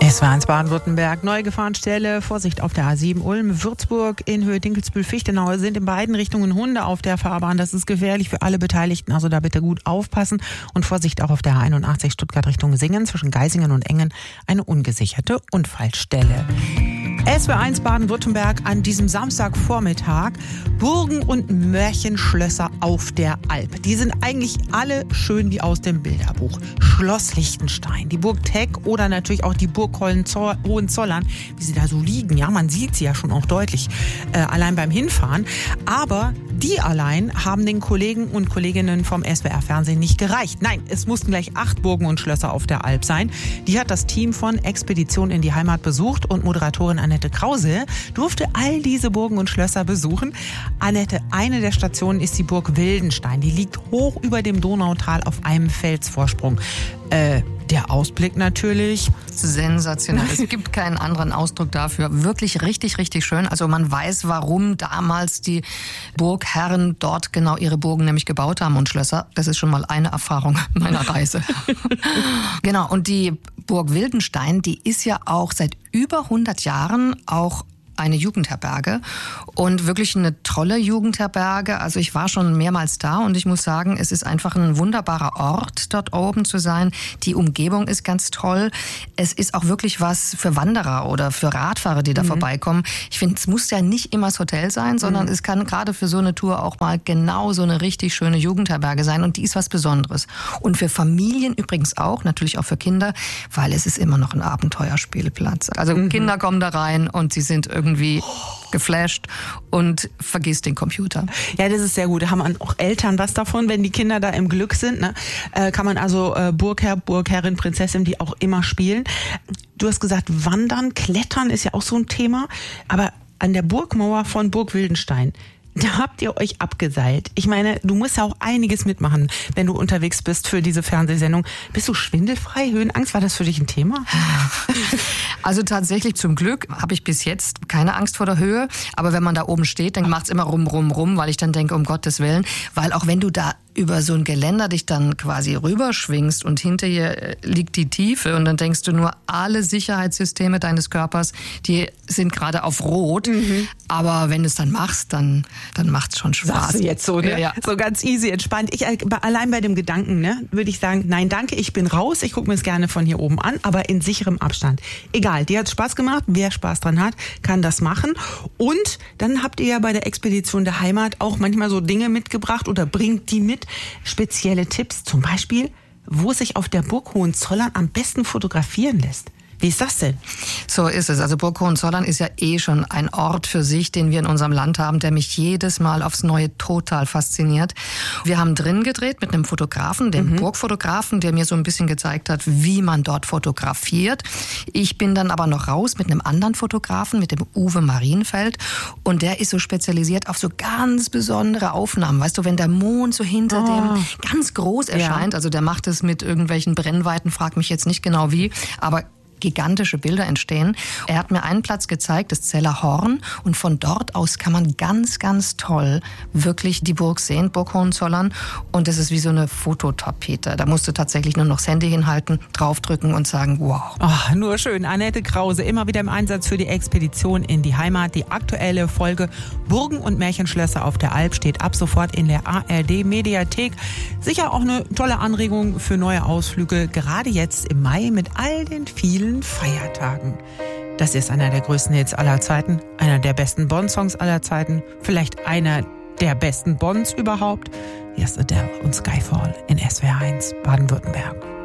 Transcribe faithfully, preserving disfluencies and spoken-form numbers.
S W R eins Baden-Württemberg, Neugefahrenstelle, Vorsicht auf der A sieben Ulm, Würzburg in Höhe Dinkelsbühl-Fichtenau sind in beiden Richtungen Hunde auf der Fahrbahn. Das ist gefährlich für alle Beteiligten, also da bitte gut aufpassen. Und Vorsicht auch auf der A einundachtzig Stuttgart Richtung Singen, zwischen Geisingen und Engen eine ungesicherte Unfallstelle. S W R eins Baden-Württemberg an diesem Samstagvormittag. Burgen und Märchenschlösser auf der Alp. Die sind eigentlich alle schön wie aus dem Bilderbuch. Schloss Liechtenstein, die Burg Teck oder natürlich auch die Burg Hohenzollern, wie sie da so liegen. Ja, man sieht sie ja schon auch deutlich, äh, allein beim Hinfahren. Aber die allein haben den Kollegen und Kolleginnen vom S W R-Fernsehen nicht gereicht. Nein, es mussten gleich acht Burgen und Schlösser auf der Alp sein. Die hat das Team von Expedition in die Heimat besucht und Moderatorin Annette Krause durfte all diese Burgen und Schlösser besuchen. Annette, eine der Stationen ist die Burg Wildenstein. Die liegt hoch über dem Donautal auf einem Felsvorsprung. Äh, der Ausblick natürlich sensationell. Es gibt keinen anderen Ausdruck dafür. Wirklich richtig, richtig schön. Also man weiß, warum damals die Burgherren dort genau ihre Burgen nämlich gebaut haben und Schlösser. Das ist schon mal eine Erfahrung meiner Reise. Genau. Und die Burg Wildenstein, die ist ja auch seit über hundert Jahren auch eine Jugendherberge und wirklich eine tolle Jugendherberge. Also ich war schon mehrmals da und ich muss sagen, es ist einfach ein wunderbarer Ort, dort oben zu sein. Die Umgebung ist ganz toll. Es ist auch wirklich was für Wanderer oder für Radfahrer, die da mhm. vorbeikommen. Ich finde, es muss ja nicht immer das Hotel sein, sondern mhm. es kann gerade für so eine Tour auch mal genau so eine richtig schöne Jugendherberge sein und die ist was Besonderes. Und für Familien übrigens auch, natürlich auch für Kinder, weil es ist immer noch ein Abenteuerspielplatz. Also mhm. Kinder kommen da rein und sie sind irgendwie irgendwie geflasht und vergisst den Computer. Ja, das ist sehr gut. Da haben auch Eltern was davon, wenn die Kinder da im Glück sind. Ne? Äh, kann man also äh, Burgherr, Burgherrin, Prinzessin, die auch immer spielen. Du hast gesagt, Wandern, Klettern ist ja auch so ein Thema. Aber an der Burgmauer von Burg Wildenstein, da habt ihr euch abgeseilt. Ich meine, du musst ja auch einiges mitmachen, wenn du unterwegs bist für diese Fernsehsendung. Bist du schwindelfrei? Höhenangst? War das für dich ein Thema? Also tatsächlich zum Glück habe ich bis jetzt keine Angst vor der Höhe. Aber wenn man da oben steht, dann macht's immer rum, rum, rum, weil ich dann denke, um Gottes Willen. Weil auch wenn du da über so ein Geländer dich dann quasi rüberschwingst und hinter dir liegt die Tiefe und dann denkst du nur, alle Sicherheitssysteme deines Körpers, die sind gerade auf Rot. Mhm. Aber wenn du es dann machst, dann, dann macht's schon Spaß. Sagst du jetzt so, ne? Ja, ja. So ganz easy, entspannt. Ich, allein bei dem Gedanken, ne, würde ich sagen, nein, danke, ich bin raus. Ich gucke mir es gerne von hier oben an, aber in sicherem Abstand. Egal, dir hat Spaß gemacht. Wer Spaß dran hat, kann das machen. Und dann habt ihr ja bei der Expedition der Heimat auch manchmal so Dinge mitgebracht oder bringt die mit. Spezielle Tipps, zum Beispiel, wo sich auf der Burg Hohenzollern am besten fotografieren lässt. Wie ist das denn? So ist es. Also Burg Hohenzollern ist ja eh schon ein Ort für sich, den wir in unserem Land haben, der mich jedes Mal aufs Neue total fasziniert. Wir haben drin gedreht mit einem Fotografen, dem mhm. Burgfotografen, der mir so ein bisschen gezeigt hat, wie man dort fotografiert. Ich bin dann aber noch raus mit einem anderen Fotografen, mit dem Uwe Marienfeld. Und der ist so spezialisiert auf so ganz besondere Aufnahmen. Weißt du, wenn der Mond so hinter oh. dem ganz groß erscheint, ja. also der macht es mit irgendwelchen Brennweiten, frag mich jetzt nicht genau wie, aber gigantische Bilder entstehen. Er hat mir einen Platz gezeigt, das Zeller Horn, und von dort aus kann man ganz, ganz toll wirklich die Burg sehen, Burg Hohenzollern, und das ist wie so eine Fototapete. Da musst du tatsächlich nur noch das Handy hinhalten, draufdrücken und sagen, wow. Oh, nur schön. Annette Krause, immer wieder im Einsatz für die Expedition in die Heimat. Die aktuelle Folge Burgen und Märchenschlösser auf der Alp steht ab sofort in der A R D-Mediathek. Sicher auch eine tolle Anregung für neue Ausflüge, gerade jetzt im Mai mit all den vielen Feiertagen. Das ist einer der größten Hits aller Zeiten, einer der besten Bond-Songs aller Zeiten, vielleicht einer der besten Bonds überhaupt. Hier ist Adele und Skyfall in S W R eins Baden-Württemberg.